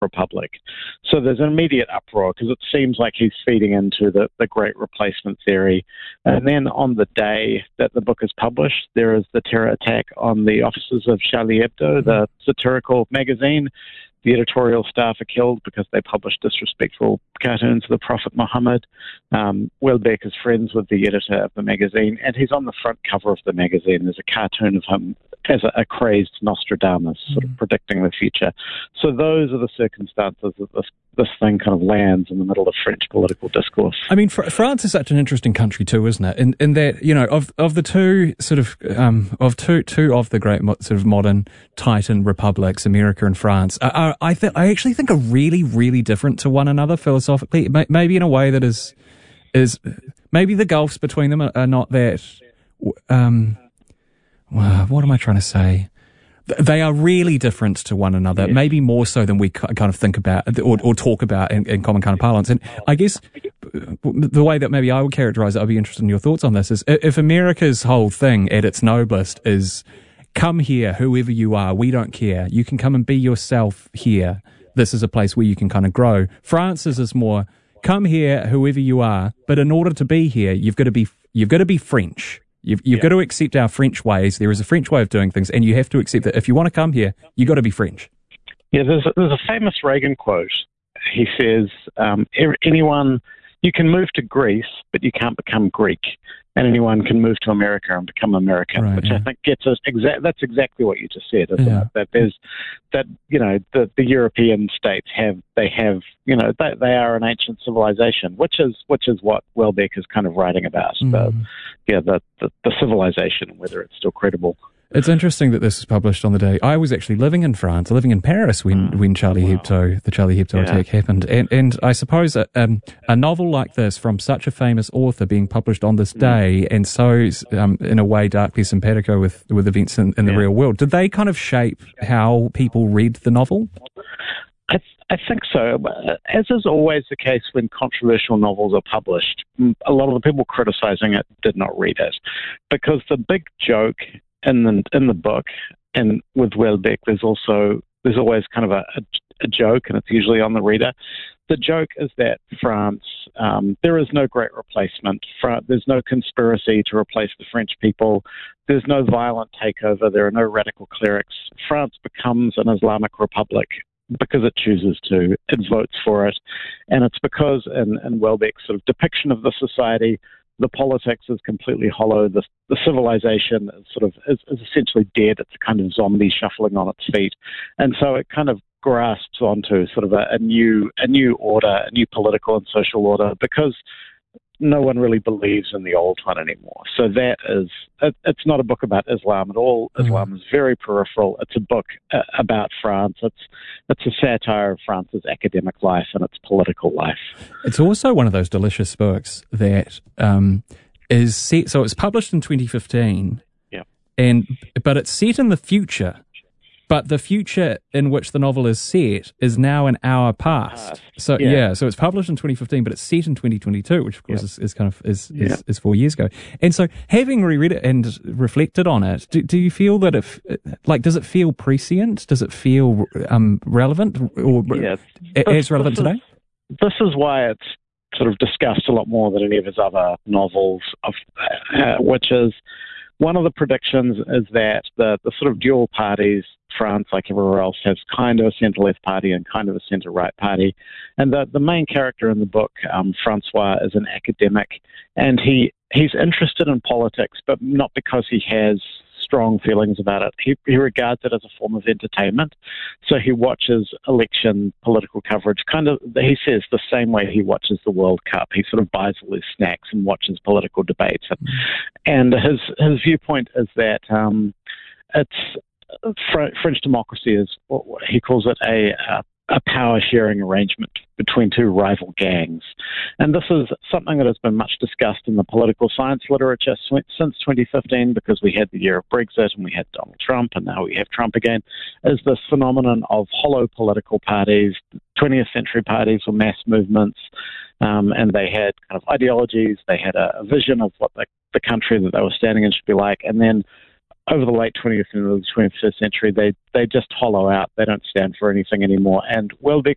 Republic. So there's an immediate uproar because it seems like he's feeding into the Great Replacement theory. And then on the day that the book is published, there is the terror attack on the offices of Charlie Hebdo, the satirical magazine. The editorial staff are killed because they published disrespectful cartoons of the Prophet Muhammad. Welbeck is friends with the editor of the magazine, and he's on the front cover of the magazine. There's a cartoon of him as a crazed Nostradamus, sort of predicting the future. So those are the circumstances that this thing kind of lands in the middle of French political discourse. I mean, France is such an interesting country too, isn't it? In that, you know, of the two sort of of two of the great sort of modern Titan republics, America and France, I actually think are really, really different to one another philosophically. Maybe in a way that is maybe the gulfs between them are not that. What am I trying to say? They are really different to one another, maybe more so than we kind of think about or talk about in common kind of parlance. And I guess the way that maybe I would characterize it, I'd be interested in your thoughts on this, is if America's whole thing at its noblest is come here, whoever you are, we don't care. You can come and be yourself here. This is a place where you can kind of grow. France's is more come here, whoever you are, but in order to be here, you've got to be French. You've got to accept our French ways. There is a French way of doing things, and you have to accept that if you want to come here, you've got to be French. Yeah, there's a famous Reagan quote. He says, anyone, you can move to Greece, but you can't become Greek. And anyone can move to America and become American, right, which I think gets us that's exactly what you just said, isn't it? That there's that, you know, the European states they are an ancient civilization, which is what Welbeck is kind of writing about. The civilization, whether it's still credible. It's interesting that this was published on the day. I was actually living in Paris when Charlie Hebdo, the Charlie Hebdo attack happened. And I suppose a novel like this from such a famous author being published on this day and so, in a way, darkly simpatico with events in the real world, did they kind of shape how people read the novel? I think so. As is always the case when controversial novels are published, a lot of the people criticizing it did not read it. Because the big joke in the book, and with Welbeck, there's always kind of a joke, and it's usually on the reader. The joke is that France, there is no great replacement. There's no conspiracy to replace the French people. There's no violent takeover. There are no radical clerics. France becomes an Islamic republic because it chooses to. It votes for it. And it's because in Welbeck's sort of depiction of the society, the politics is completely hollow. The civilization is essentially dead. It's a kind of zombie shuffling on its feet, and so it kind of grasps onto sort of a new order, a new political and social order, because no one really believes in the old one anymore. So it's not a book about Islam at all. Islam is very peripheral. It's a book about France. It's a satire of France's academic life and its political life. It's also one of those delicious books that is set. So it's published in 2015. Yeah. But it's set in the future. But the future in which the novel is set is now an hour past. So so it's published in 2015, but it's set in 2022, which of course is 4 years ago. And so, having reread it and reflected on it, do you feel that does it feel prescient? Does it feel relevant or as relevant today? This is why it's sort of discussed a lot more than any of his other novels, which is one of the predictions is that the sort of dual parties, France, like everywhere else, has kind of a centre-left party and kind of a centre-right party. And the main character in the book, Francois, is an academic, and he's interested in politics, but not because he has strong feelings about it. He regards it as a form of entertainment. So he watches election political coverage, kind of, he says, the same way he watches the World Cup. He sort of buys all his snacks and watches political debates. And his viewpoint is that French democracy is, he calls it a power-sharing arrangement between two rival gangs. And this is something that has been much discussed in the political science literature since 2015, because we had the year of Brexit and we had Donald Trump, and now we have Trump again, is this phenomenon of hollow political parties. 20th century parties were mass movements, and they had kind of ideologies, they had a vision of what the country that they were standing in should be like, and then over the late 20th and early 21st century, they just hollow out. They don't stand for anything anymore. And Welbeck